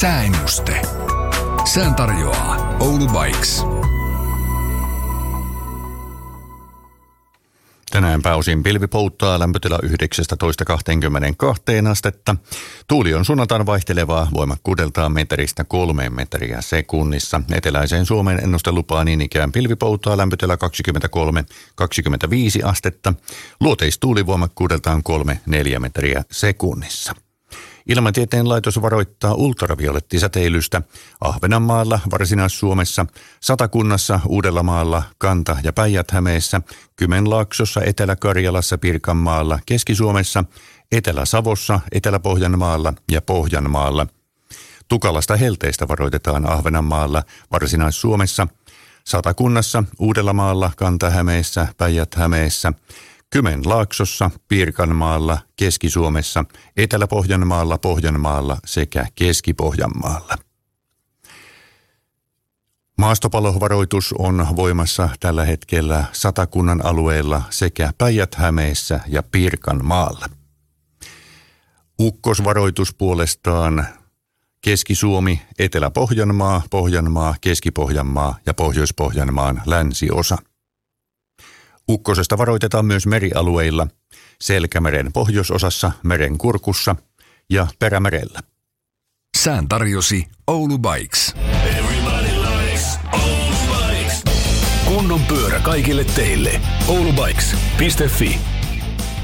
Sääennuste. Sään tarjoaa Oulu Bikes. Tänään pääosin pilvi pouttaa, lämpötila 19-22 astetta. Tuuli on suunnataan vaihtelevaa, voimakkuudeltaan metristä 3 metriä sekunnissa. Eteläiseen Suomeen ennustelupaa niin ikään pilvi pouttaa, lämpötila 23-25 astetta. Luoteistuuli voimakkuudeltaan 3-4 metriä sekunnissa. Ilmatieteen laitos varoittaa ultraviolettisäteilystä Ahvenanmaalla, Varsinais-Suomessa, Satakunnassa, Uudellamaalla, Kanta- ja Päijät-Hämeessä, Kymenlaaksossa, Etelä-Karjalassa, Pirkanmaalla, Keski-Suomessa, Etelä-Savossa, Etelä-Pohjanmaalla ja Pohjanmaalla. Tukalasta helteistä varoitetaan Ahvenanmaalla, Varsinais-Suomessa, Satakunnassa, Uudellamaalla, Kanta-Hämeessä, Päijät-Hämeessä, Kymenlaaksossa, Pirkanmaalla, Keski-Suomessa, Etelä-Pohjanmaalla, Pohjanmaalla sekä Keski-Pohjanmaalla. Maastopalovaroitus on voimassa tällä hetkellä Satakunnan alueella sekä Päijät-Hämeessä ja Pirkanmaalla. Ukkosvaroitus puolestaan Keski-Suomi, Etelä-Pohjanmaa, Pohjanmaa, Keski-Pohjanmaa ja Pohjois-Pohjanmaan länsiosa. Ukkosesta varoitetaan myös merialueilla, Selkämeren pohjoisosassa, Merenkurkussa ja Perämerellä. Sään tarjosi Oulu Bikes. Kunnon pyörä kaikille teille. oulubikes.fi